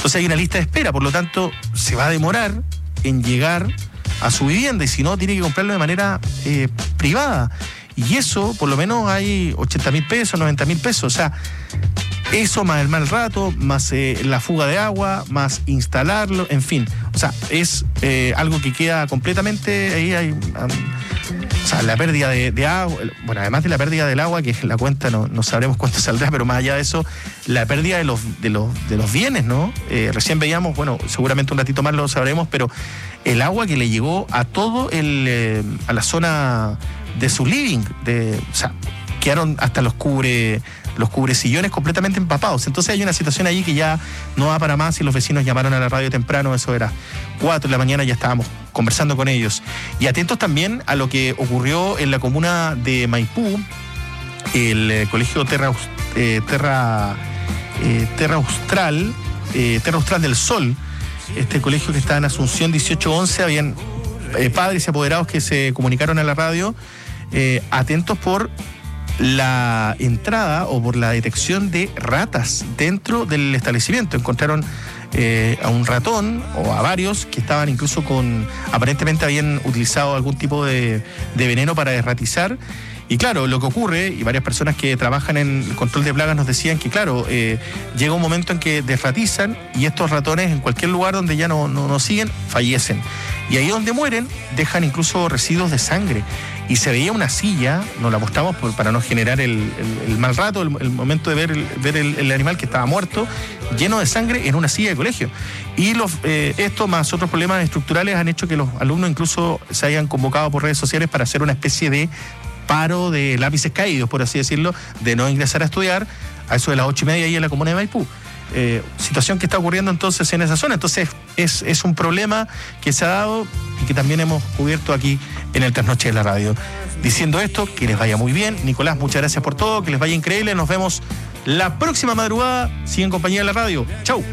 Entonces hay una lista de espera, por lo tanto se va a demorar en llegar a su vivienda y si no tiene que comprarlo de manera privada. Y eso, por lo menos hay 80.000 pesos, 90.000 pesos. O sea, eso más el mal rato, más la fuga de agua, más instalarlo, en fin. O sea, es algo que queda completamente ahí. O sea, la pérdida de agua, bueno, además de la pérdida del agua, que la cuenta no sabremos cuánto saldrá, pero más allá de eso, la pérdida de los bienes, ¿no? Recién veíamos, bueno, seguramente un ratito más lo sabremos, pero el agua que le llegó a todo a la zona de su living, o sea, quedaron hasta los cubresillones completamente empapados. Entonces hay una situación allí que ya no va para más y los vecinos llamaron a la radio temprano, eso era 4 de la mañana, ya estábamos conversando con ellos. Y atentos también a lo que ocurrió en la comuna de Maipú, el colegio Terra Austral del Sol, este colegio que está en Asunción 1811, habían padres y apoderados que se comunicaron a la radio, atentos por la entrada o por la detección de ratas dentro del establecimiento. Encontraron a un ratón o a varios que estaban incluso aparentemente habían utilizado algún tipo de veneno para desratizar. Y claro, lo que ocurre, y varias personas que trabajan en el control de plagas nos decían que claro, llega un momento en que desratizan y estos ratones en cualquier lugar donde ya no siguen, fallecen. Y ahí donde mueren, dejan incluso residuos de sangre. Y se veía una silla, nos la mostramos para no generar el mal rato, el momento de ver el animal que estaba muerto, lleno de sangre en una silla de colegio. Y esto más otros problemas estructurales han hecho que los alumnos incluso se hayan convocado por redes sociales para hacer una especie de paro de lápices caídos, por así decirlo, de no ingresar a estudiar a eso de las 8:30 ahí en la comuna de Maipú. Situación que está ocurriendo entonces en esa zona. Entonces es un problema que se ha dado y que también hemos cubierto aquí en el Trasnoche de la Radio. Diciendo esto, que les vaya muy bien. Nicolás, muchas gracias por todo, que les vaya increíble. Nos vemos la próxima madrugada. Sigan en compañía de la radio. Chau.